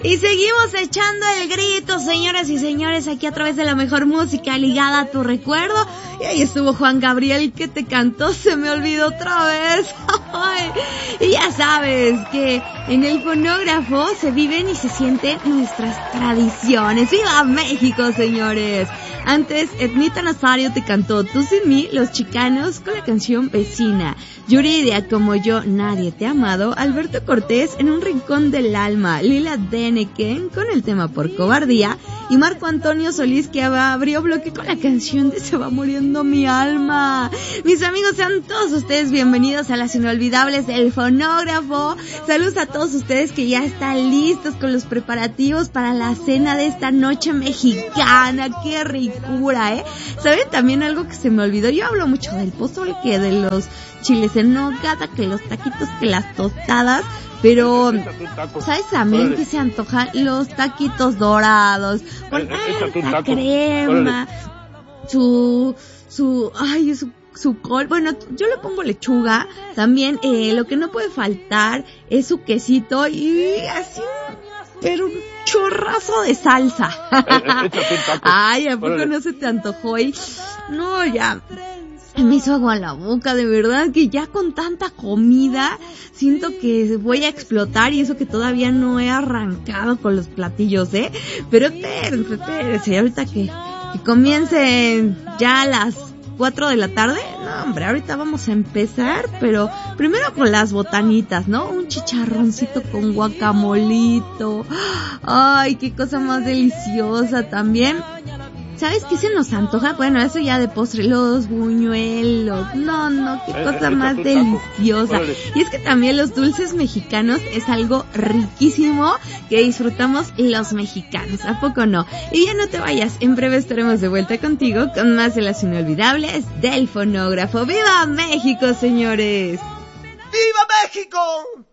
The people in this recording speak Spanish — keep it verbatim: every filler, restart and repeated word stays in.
Y seguimos echando el grito, señoras y señores, aquí a través de la mejor música ligada a tu recuerdo. Y ahí estuvo Juan Gabriel que te cantó, se me olvidó otra vez. Ay, y ya sabes que en el fonógrafo se viven y se sienten nuestras tradiciones. ¡Viva México, señores! Antes, Ednita Nazario te cantó Tú sin mí, Los Chicanos con la canción Vecina. Yuridia, Como yo, Nadie te ha amado. Alberto Cortés, En un rincón del alma. Lila Deneken con el tema Por cobardía. Y Marco Antonio Solís, que abrió bloque con la canción de Se va muriendo mi alma. Mis amigos, sean todos ustedes bienvenidos a las inolvidables del fonógrafo. Saludos a todos ustedes que ya están listos con los preparativos para la cena de esta noche mexicana. ¡Qué ricura, eh! ¿Saben también algo que se me olvidó? Yo hablo mucho del pozole, que de los chiles en nogada, que los taquitos, que las tostadas, pero ¿sabes también que se antojan? Los taquitos dorados con alta crema, su, su, ay, su su col, bueno, yo le pongo lechuga, también eh, lo que no puede faltar es su quesito y así, pero un chorrazo de salsa. Ay, ¿a poco no se te antojó? Y no, ya me hizo agua en la boca, de verdad que ya con tanta comida siento que voy a explotar, y eso que todavía no he arrancado con los platillos, ¿eh? Pero espérense, espérense, ahorita que, que comiencen ya las cuatro de la tarde, no hombre, ahorita vamos a empezar, pero primero con las botanitas, ¿no? Un chicharroncito con guacamolito, ay, qué cosa más deliciosa también. ¿Sabes qué se nos antoja? Bueno, eso ya de postre, los buñuelos. No, no, qué cosa más deliciosa. Y es que también los dulces mexicanos es algo riquísimo que disfrutamos los mexicanos, ¿a poco no? Y ya no te vayas, en breve estaremos de vuelta contigo con más de las inolvidables del fonógrafo. ¡Viva México, señores! ¡Viva México!